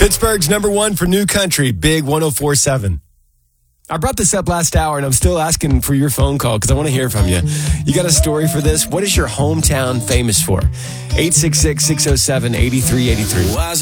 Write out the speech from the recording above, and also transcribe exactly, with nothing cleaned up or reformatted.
Pittsburgh's number one for new country, Big one oh four point seven. I brought this up last hour, and I'm still asking for your phone call because I want to hear from you. You got a story for this? What is your hometown famous for? eight six six, six oh seven, eight three eight three.